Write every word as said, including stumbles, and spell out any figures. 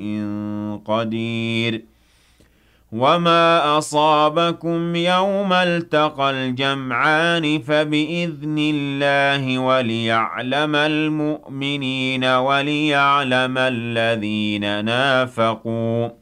قدير وما أصابكم يوم التقى الجمعان فبإذن الله وليعلم المؤمنين وليعلم الذين نافقوا